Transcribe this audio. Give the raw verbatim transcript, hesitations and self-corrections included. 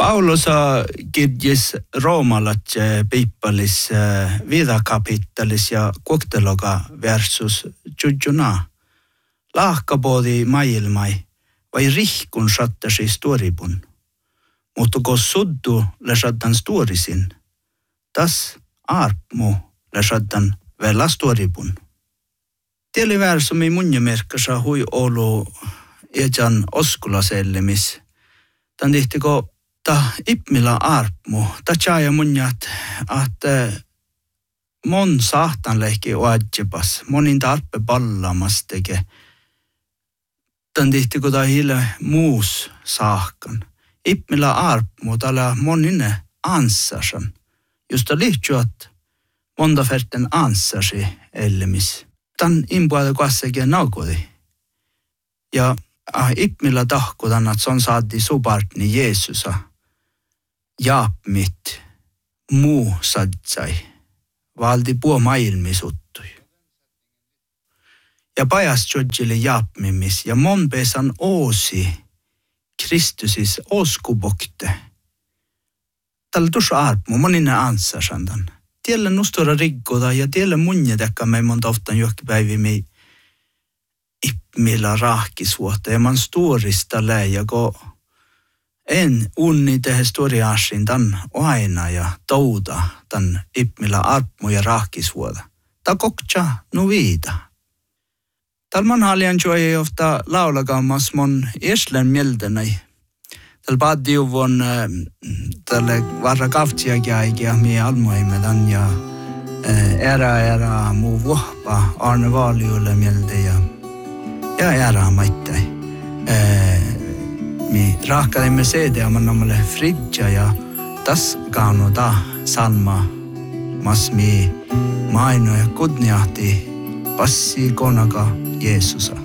Paulus kirjis roomalatse piippalis viidakapitalis ja kokteloga versus jujuna. Lahkapoodi maailmai vai rihkun sattasi storipun. Mutta kun suddu läsaddan storisin, tas arpmu läsaddan vela storipun. Tieli värsumi munjamerkkasa hui olu ejan oskulasellemis. Tän tihtiko ta ipmila arpmu, ta tjaaja munjat, että mon saahtan lehki oadjepas, monin tarpe pallamas teke. Tän tihtiko ta hile muus saahkan. Ipmila arpmu tala monine ansarsan. Justa lihtjuat monta färten ansarsi ellemis. Tän impuade kassakin naukodi. Ja ah, ipmila tahkudan, että son saadi subartni Jeesusa. Jaapmit muu sadsai. Valdi puo maailmi suttui. Ja pajas jodjille jaapmimis ja mon pesan oosi Kristusis oskubokte. Tällä tuossa arpmu moninen ansarsandan. Tiellä nustora riggoda ja tiellä munjedekka me monta oftan johkipäivi mei ipmillä rahkisuota ja man storista läjä, kun en unni tehdä storiaasin tämän aina ja touda tämän ipmillä arpmu ja rahkisuota. Ta kokcha nu viida. Tällä man haljan juoja johtaa laulakammas mon eslen mieltenäi. Tällä paaddiuvon tälle varra kaftsiakiaikia mie almoimedan ja ära ära muu vuohpa Arne Vaaliulle mieltä ja ja ära maittai. Mi rahkalimme seede oman omalle fridja ja tas kaanu ta salma mas mi maino ja kudniahti passi konaga Jeesusa.